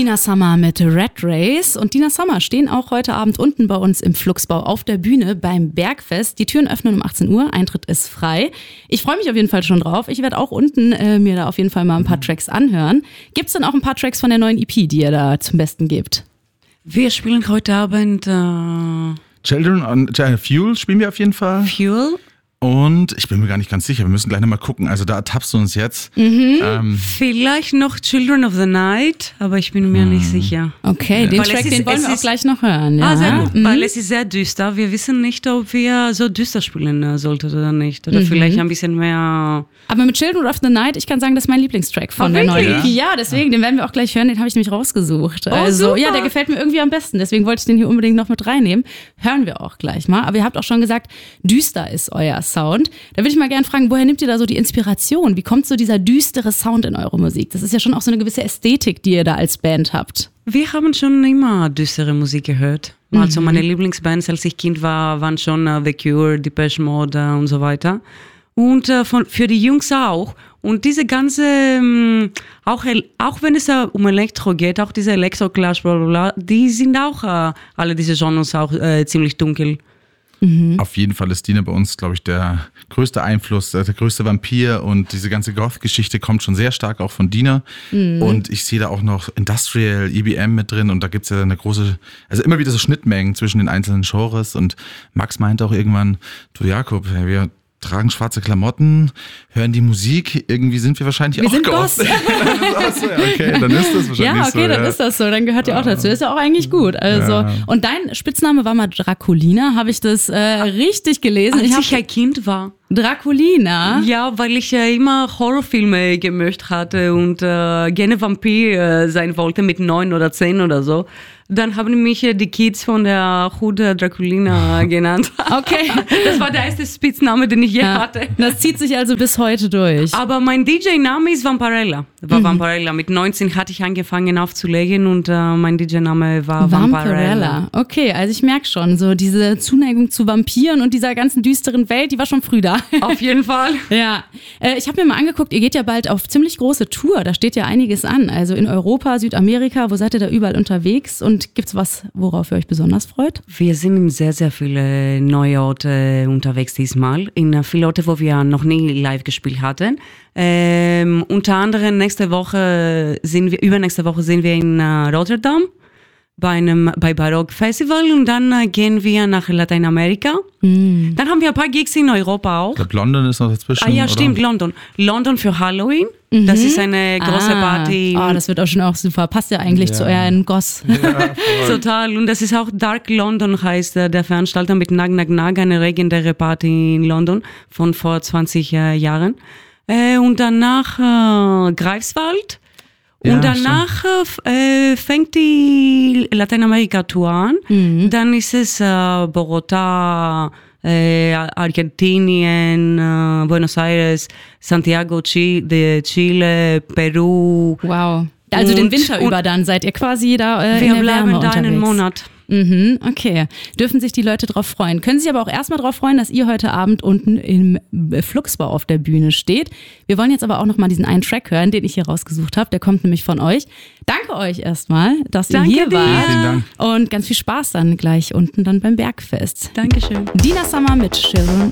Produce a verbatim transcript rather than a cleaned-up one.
Dina Summer mit Red Race. Und Dina Summer stehen auch heute Abend unten bei uns im Fluxbau auf der Bühne beim Bergfest. Die Türen öffnen um achtzehn Uhr, Eintritt ist frei. Ich freue mich auf jeden Fall schon drauf. Ich werde auch unten äh, mir da auf jeden Fall mal ein paar Tracks anhören. Gibt es denn auch ein paar Tracks von der neuen E P, die ihr da zum Besten gebt? Wir spielen heute Abend äh Children on äh, Fuel spielen wir auf jeden Fall. Fuel. Und ich bin mir gar nicht ganz sicher, wir müssen gleich nochmal gucken. Also da ertappst du uns jetzt. Mhm. Ähm, Vielleicht noch Children of the Night, aber ich bin mir hm. nicht sicher. Okay, den weil Track, ist, den wollen wir auch gleich noch hören. Ja. Ah, sehr gut, mhm. weil es ist sehr düster. Wir wissen nicht, ob wir so düster spielen sollten oder nicht. Oder mhm. vielleicht ein bisschen mehr... Aber mit Children of the Night, ich kann sagen, das ist mein Lieblingstrack von oh, der neuen wirklich? E P. Ja, deswegen, den werden wir auch gleich hören, den habe ich nämlich rausgesucht. Oh, also super. ja, der gefällt mir irgendwie am besten, deswegen wollte ich den hier unbedingt noch mit reinnehmen. Hören wir auch gleich mal. Aber ihr habt auch schon gesagt, düster ist euer Sound. Da würde ich mal gerne fragen, woher nehmt ihr da so die Inspiration? Wie kommt so dieser düstere Sound in eure Musik? Das ist ja schon auch so eine gewisse Ästhetik, die ihr da als Band habt. Wir haben schon immer düstere Musik gehört. Mhm. Also meine Lieblingsbands, als ich Kind war, waren schon uh, The Cure, Depeche Mode uh, und so weiter. Und uh, von, für die Jungs auch. Und diese ganze, um, auch, auch wenn es uh, um Elektro geht, auch diese Elektro-Clash, bla bla bla, die sind auch, uh, alle diese Genres auch uh, ziemlich dunkel. Mhm. Auf jeden Fall ist Dina bei uns, glaube ich, der größte Einfluss, der größte Vampir, und diese ganze Goth-Geschichte kommt schon sehr stark auch von Dina. Mhm. Und ich sehe da auch noch Industrial, E B M mit drin, und da gibt es ja eine große, also immer wieder so Schnittmengen zwischen den einzelnen Genres. Und Max meinte auch irgendwann, du Jakob, wir tragen schwarze Klamotten, hören die Musik, irgendwie sind wir wahrscheinlich wir auch sind Goth. Boss. Okay, dann ist das wahrscheinlich so. Ja, okay, so, dann ja. ist das so, dann gehört ihr auch dazu. Ist ja auch eigentlich gut. Also, ja. Und dein Spitzname war mal Draculina, habe ich das äh, richtig gelesen? Als ich, ich ein Kind war. Draculina? Ja, weil ich ja immer Horrorfilme gemocht hatte und äh, gerne Vampir äh, sein wollte mit neun oder zehn oder so. Dann haben mich äh, die Kids von der Hood Draculina genannt. Okay. Das war der erste Spitzname, den ich je ja. hatte. Das zieht sich also bis heute durch. Aber mein D J-Name ist Vampirella. War mhm. Vampirella. Mit neunzehn hatte ich angefangen aufzulegen und äh, mein D J-Name war Vampirella. Vampirella. Okay, also ich merke schon, so diese Zuneigung zu Vampiren und dieser ganzen düsteren Welt, die war schon früh da. Auf jeden Fall. Ja, äh, ich habe mir mal angeguckt, ihr geht ja bald auf ziemlich große Tour, da steht ja einiges an. Also in Europa, Südamerika, wo seid ihr da überall unterwegs? Und gibt's was, worauf ihr euch besonders freut? Wir sind in sehr, sehr viele neue Orte unterwegs diesmal. In viele Orte, wo wir noch nie live gespielt hatten. Ähm, unter anderem nächste Woche sind wir, übernächste Woche sind wir in uh, Rotterdam. Bei einem bei Baroque Festival, und dann äh, gehen wir nach Lateinamerika. Mm. Dann haben wir ein paar Gigs in Europa auch. Ich glaube, London ist noch dazwischen. Ah ja, oder? stimmt, London. London für Halloween. Mhm. Das ist eine große ah. Party. Oh, das wird auch schon auch super. Passt ja eigentlich ja. zu euren Goss. Ja, total. Und das ist auch Dark London, heißt äh, der Veranstalter mit Nag Nag Nag, eine legendäre Party in London von vor zwanzig äh, Jahren. Äh, und danach äh, Greifswald. Und ja, danach äh, fängt die Lateinamerika-Tour an. Mhm. Dann ist es äh, Bogotá, äh, Argentinien, äh, Buenos Aires, Santiago, Chile, Chile, Peru. Wow. Also und, den Winter über dann seid ihr quasi da äh, in der Wärme Wir bleiben da unterwegs. einen Monat. Mhm, okay. Dürfen sich die Leute drauf freuen. Können sich aber auch erstmal drauf freuen, dass ihr heute Abend unten im Fluxbau auf der Bühne steht. Wir wollen jetzt aber auch nochmal diesen einen Track hören, den ich hier rausgesucht habe. Der kommt nämlich von euch. Danke euch erstmal, dass Danke ihr hier dir. wart. Vielen Dank. Und ganz viel Spaß dann gleich unten dann beim Bergfest. Dankeschön. Dina Summer mit Children